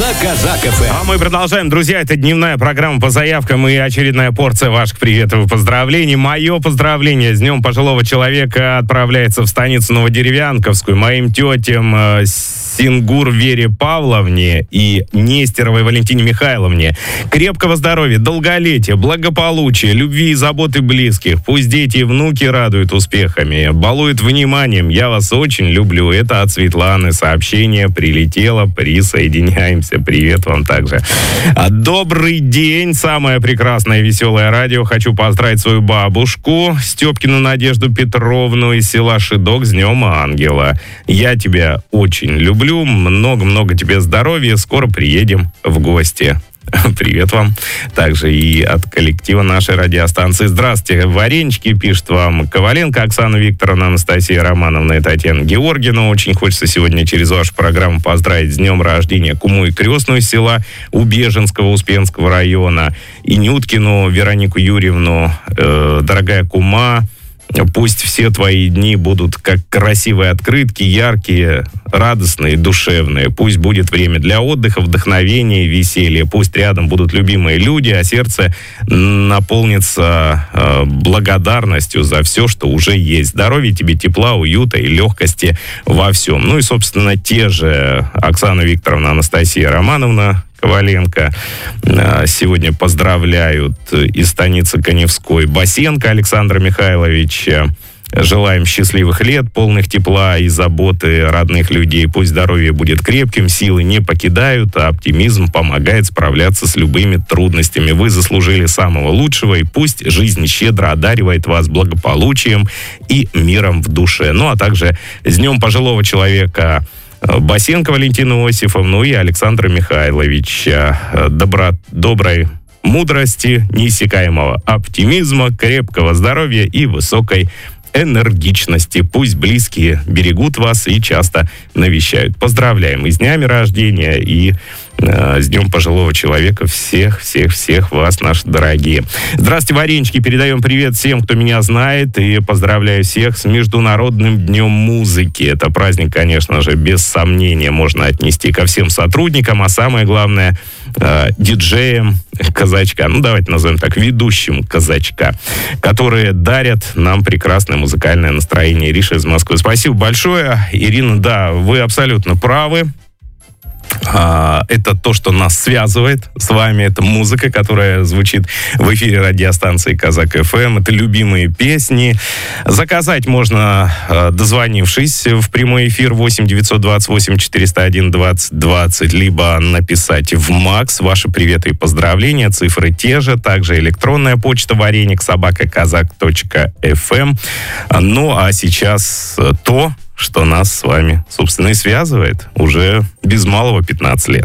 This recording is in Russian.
на Казак ФМ. А мы продолжаем, друзья. Это дневная программа по заявкам и очередная порция ваших приветов и поздравлений. Мое поздравление с Днем пожилого человека отправляется в станицу Новодеревянковскую моим тетям Сингур Вере Павловне и Нестеровой Валентине Михайловне. Крепкого здоровья, долголетия, благополучия, любви и заботы близких. Пусть дети и внуки радуют успехами, балуют вниманием. Я вас очень люблю. Это от Светланы. Сообщение прилетело. Присоединяемся. Привет вам также. Добрый день. Самое прекрасное и веселое радио. Хочу поздравить свою бабушку Степкину Надежду Петровну из села Шидок с Днем Ангела. Я тебя очень люблю. Много-много тебе здоровья. Скоро приедем в гости. Привет вам. Также и от коллектива нашей радиостанции. Здравствуйте. Варенички пишет вам Коваленко Оксана Викторовна, Анастасия Романовна и Татьяна Георгиевна. Очень хочется сегодня через вашу программу поздравить с днем рождения куму и крестную из села Убеженского Успенского района. И Нюткину Веронику Юрьевну. Дорогая кума, пусть все твои дни будут как красивые открытки, яркие, радостные, душевные. Пусть будет время для отдыха, вдохновения, веселья. Пусть рядом будут любимые люди, а сердце наполнится благодарностью за все, что уже есть. Здоровья тебе, тепла, уюта и легкости во всем. Ну и, собственно, те же Оксана Викторовна, Анастасия Романовна Коваленко сегодня поздравляют из станицы Каневской Басенко Александра Михайловича. Желаем счастливых лет, полных тепла и заботы родных людей. Пусть здоровье будет крепким, силы не покидают, а оптимизм помогает справляться с любыми трудностями. Вы заслужили самого лучшего, и пусть жизнь щедро одаривает вас благополучием и миром в душе. Ну, а также с Днем пожилого человека Басенко Валентину Иосифовну и Александра Михайловича. Доброй мудрости, неиссякаемого оптимизма, крепкого здоровья и высокой энергичности. Пусть близкие берегут вас и часто навещают. Поздравляем и с днями рождения, и с Днем пожилого человека всех вас, наши дорогие. Здравствуйте, Варенички. Передаем привет всем, кто меня знает, и поздравляю всех с Международным днем музыки. Это праздник, конечно же, без сомнения можно отнести ко всем сотрудникам, а самое главное, диджеям казачка, ну давайте назовем так, ведущим казачка, которые дарят нам прекрасное музыкальное настроение. Ириша из Москвы. Спасибо большое. Ирина, да, вы абсолютно правы. Это то, что нас связывает с вами. Это музыка, которая звучит в эфире радиостанции Казак ФМ. Это любимые песни. Заказать можно, дозвонившись в прямой эфир 8 928 401 20 20, либо написать в МАКС ваши приветы и поздравления. Цифры те же. Также электронная почта varenik@kazak.fm. Ну, а сейчас то, что нас с вами, собственно, и связывает уже без малого 15 лет.